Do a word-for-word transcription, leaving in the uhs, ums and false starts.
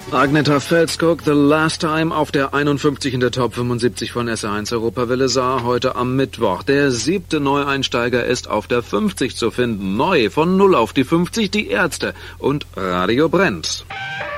Agneta Felskog, The Last Time auf der einundfünfzig in der Top fünfundsiebzig von S R eins Europawelle Saar heute am Mittwoch. Der siebte Neueinsteiger ist auf der fünfzig zu finden. Neu von null auf die fünfzig, die Ärzte und Radio Brennt.